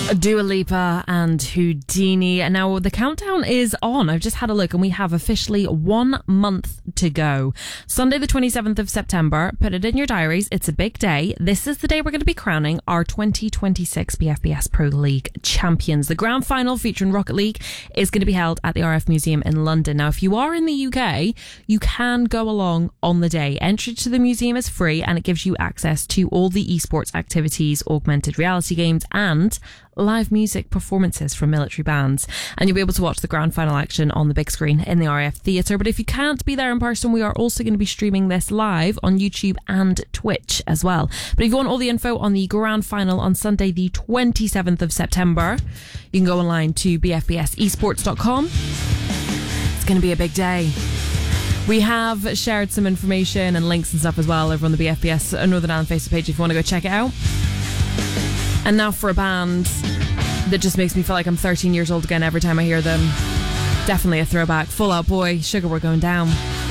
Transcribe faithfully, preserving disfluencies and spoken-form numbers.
Dua Lipa and Houdini. And now the countdown is on. I've just had a look and we have officially one month to go. Sunday the twenty-seventh of September. Put it in your diaries. It's a big day. This is the day we're going to be crowning our twenty twenty-six B F B S Pro League champions. The grand final featuring Rocket League is going to be held at the R F Museum in London. Now, if you are in the U K, you can go along on the day. Entry to the museum is free and it gives you access to all the esports activities, augmented reality games and live music performances from military bands. And you'll be able to watch the grand final action on the big screen in the R A F Theatre. But if you can't be there in person, we are also going to be streaming this live on YouTube and Twitch as well. But if you want all the info on the grand final on Sunday the twenty-seventh of September, you can go online to b f b s esports dot com. It's going to be a big day. We have shared some information and links and stuff as well over on the B F B S Northern Ireland Facebook page if you want to go check it out. And now for a band that just makes me feel like I'm thirteen years old again every time I hear them. Definitely a throwback. Fall Out Boy, Sugar We're Going Down.